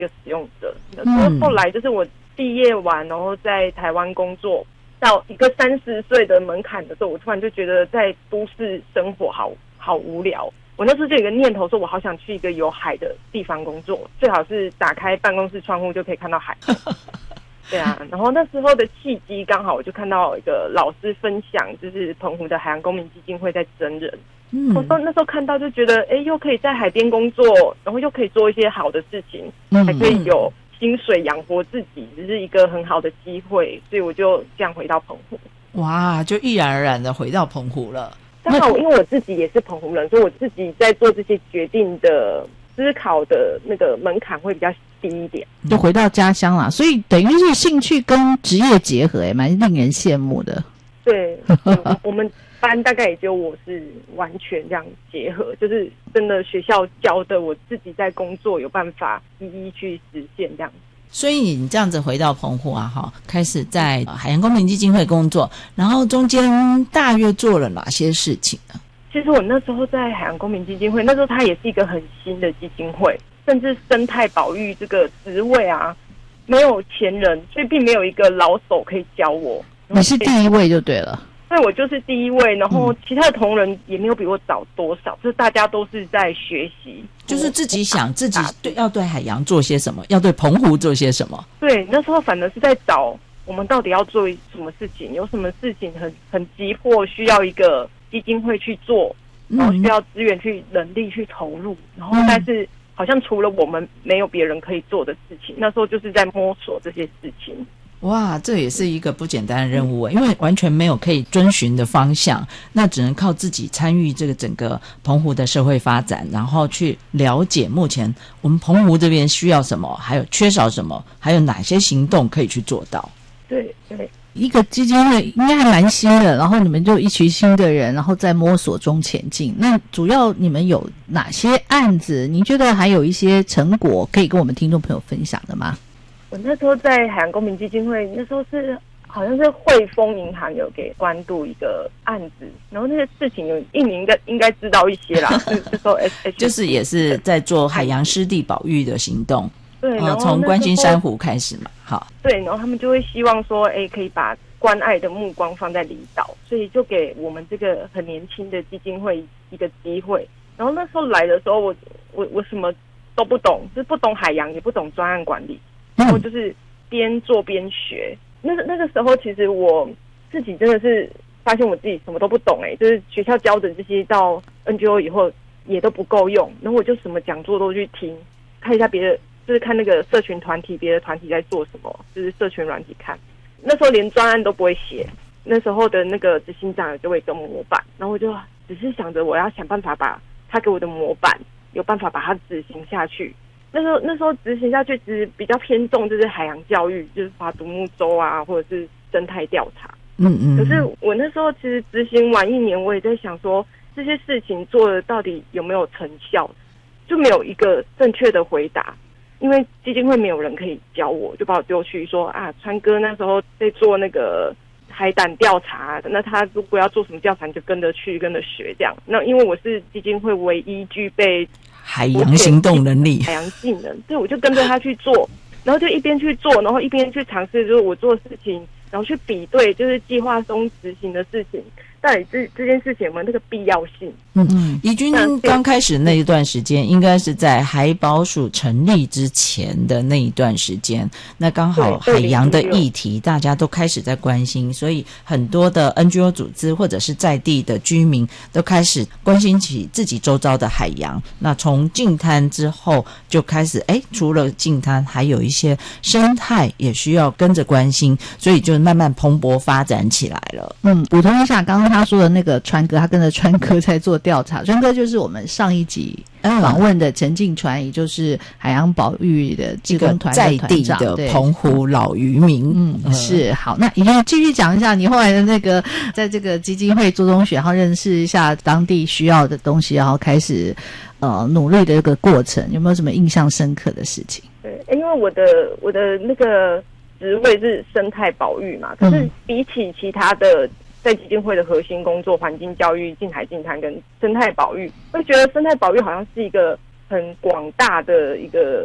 一个使用者。所以后来就是我毕业完，然后在台湾工作到一个30岁的门槛的时候，我突然就觉得在都市生活好无聊。我那时候就有一个念头说，我好想去一个有海的地方工作，最好是打开办公室窗户就可以看到海。对啊，然后那时候的契机刚好我就看到一个老师分享，就是澎湖的海洋公民基金会在征人。我说那时候看到就觉得，又可以在海边工作，然后又可以做一些好的事情，还可以有薪水养活自己，这是一个很好的机会，所以我就这样回到澎湖。 哇，就毅然而然的回到澎湖了。 刚好因为我自己也是澎湖人，所以我自己在做这些决定的思考的那个门槛会比较低一点， 就回到家乡啦。所以等于是兴趣跟职业结合，蛮令人羡慕的。 对，我们班大概也就我是完全这样结合，就是真的学校教的，我自己在工作有办法一一去实现这样。 所以你这样子回到澎湖啊，开始在海洋公民基金会工作，然后中间大约做了哪些事情呢？ 其实我那时候在海洋公民基金会，那时候它也是一个很新的基金会，甚至生态保育这个职位啊，没有前人，所以并没有一个老手可以教我。 你是第一位就对了。 对，我就是第一位，然后其他的同仁也没有比我早多少，就是大家都是在学习， 就是自己想自己要对海洋做些什么，要对澎湖做些什么。 对，那时候反而是在找我们到底要做什么事情，有什么事情很急迫，需要一个基金会去做，然后需要资源去人力去投入，然后但是好像除了我们没有别人可以做的事情，那时候就是在摸索这些事情。 哇，这也是一个不简单的任务，因为完全没有可以遵循的方向，那只能靠自己参与这个整个澎湖的社会发展，然后去了解目前我们澎湖这边需要什么，还有缺少什么，还有哪些行动可以去做到。 对对， 一个基金会应该还蛮新的，然后你们就一群新的人，然后在摸索中前进。那主要你们有哪些案子？你觉得还有一些成果可以跟我们听众朋友分享的吗？ 我那时候在海洋公民基金会，那时候是好像是汇丰银行有给关渡一个案子，然后那些事情有印尼应该知道一些啦，就说 SH 就是也是在做海洋湿地保育的行动。 对，然后从关心珊瑚开始嘛，好。 对，然后他们就会希望说，可以把关爱的目光放在离岛，所以就给我们这个很年轻的基金会一个机会。然后那时候来的时候，我什么都不懂，就是不懂海洋，也不懂专案管理。然后就是边做边学，那个时候其实我自己真的是发现我自己什么都不懂，就是学校教的这些到 NGO 以后也都不够用，然后我就什么讲座都去听，看一下别的，就是看那个社群团体，别的团体在做什么，就是社群软体看。那时候连专案都不会写，那时候的那个执行长就会一个模板，然后我就只是想着我要想办法把他给我的模板有办法把它执行下去。那时候执行下去，其实比较偏重就是海洋教育，就是划独木舟啊，或者是生态调查。可是我那时候其实执行完1年，我也在想说，这些事情做的到底有没有成效，就没有一个正确的回答。因为基金会没有人可以教我，就把我丢去说川哥那时候在做那个海胆调查，那他如果要做什么调查，你就跟着去跟着学这样。那因为我是基金会唯一具备海洋行动能力、 海洋技能，对，我就跟着他去做，然后就一边去做，然后一边去尝试，就是我做的事情，然后去比对，就是计划中执行的事情，到底这件事情有没有那个必要性？ 怡君刚开始那一段时间，应该是在海保署成立之前的那一段时间，那刚好海洋的议题大家都开始在关心，所以很多的 NGO 组织或者是在地的居民都开始关心起自己周遭的海洋。那从净滩之后就开始，除了净滩，还有一些生态也需要跟着关心，所以就慢慢蓬勃发展起来了。 补充一下，刚刚他说的那个川哥，他跟着川哥在做调查。川哥就是我们上一集访问的陈进川，也就是海洋保育的志工团的团长， 在地的澎湖老渔民。 是。好，那怡君继续讲一下你后来的那个在这个基金会做中学，然后认识一下当地需要的东西，然后开始努力的这个过程，有没有什么印象深刻的事情？ 对，因为我的那个职位是生态保育嘛，可是比起其他的在基金会的核心工作，环境教育、近海近滩跟生态保育，会觉得生态保育好像是一个很广大的一个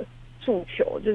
诉求，就